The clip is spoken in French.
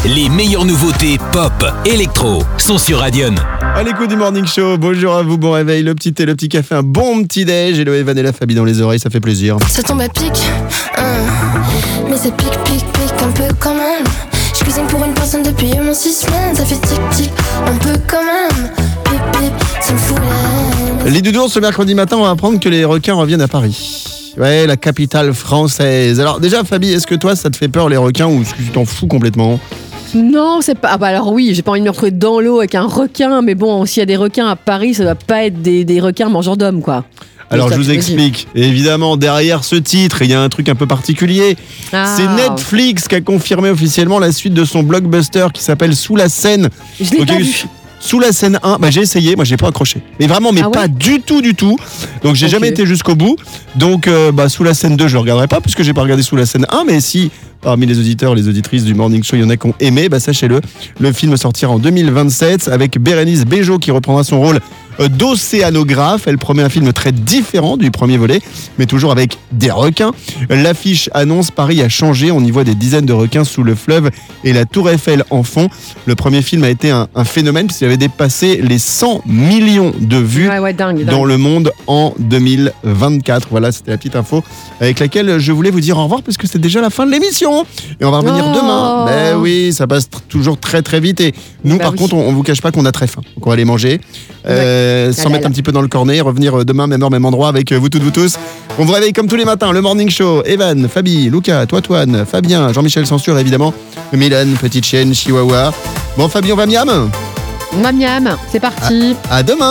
Les meilleures nouveautés pop, électro sont sur Radion. À l'écoute du Morning Show, bonjour à vous, bon réveil, le petit thé, le petit café, un bon petit déj. Hello Evan et la Fabi dans les oreilles, ça fait plaisir. Ça tombe à pic, mais ça pique un peu quand même. Je cuisine pour une personne depuis au moins 6 semaines. Ça fait tic un peu quand même. Pip, ça me fout la haine. Les doudous, ce mercredi matin, on va apprendre que les requins reviennent à Paris. Ouais, la capitale française. Alors déjà Fabi, est-ce que toi ça te fait peur les requins ou est-ce que tu t'en fous complètement ? Non, c'est pas. Ah bah alors oui, j'ai pas envie de me retrouver dans l'eau avec un requin, mais bon, s'il y a des requins à Paris, ça doit pas être des requins mangeurs d'hommes, quoi. Alors je vous explique. Et évidemment, derrière ce titre, il y a un truc un peu particulier. Ah. C'est Netflix qui a confirmé officiellement la suite de son blockbuster qui s'appelle Sous la Seine. Je l'ai pas vu. Sous la Seine 1, j'ai essayé, moi j'ai pas accroché. Mais vraiment, pas du tout. Donc j'ai jamais été jusqu'au bout. Donc Sous la Seine 2, je le regarderai pas puisque j'ai pas regardé Sous la Seine 1, mais si parmi les auditeurs, les auditrices du Morning Show, il y en a qui ont aimé, sachez-le, le film sortira en 2027 avec Bérénice Bejo qui reprendra son rôle d'océanographe. Elle promet un film très différent du premier volet, mais toujours avec des requins. L'affiche annonce Paris a changé, on y voit des dizaines de requins sous le fleuve et la Tour Eiffel en fond. Le premier film a été un phénomène puisqu'il avait dépassé les 100 millions de vues dingue. dans le monde en 2024. Voilà, c'était la petite info avec laquelle je voulais vous dire au revoir puisque c'est déjà la fin de l'émission. Et on va revenir demain. Ben oui, ça passe toujours très très vite. Et nous, par contre, on vous cache pas qu'on a très faim. Donc on va aller manger, s'en mettre un petit peu dans le cornet, revenir demain, même heure, même endroit avec vous toutes, vous tous. On vous réveille comme tous les matins, le Morning Show. Evan, Fabi, Lucas, Toine, Fabien, Jean-Michel Censure, évidemment. Milan, Petite Chienne, Chihuahua. Bon, Fabi, on va miam ? Miam, c'est parti. À demain.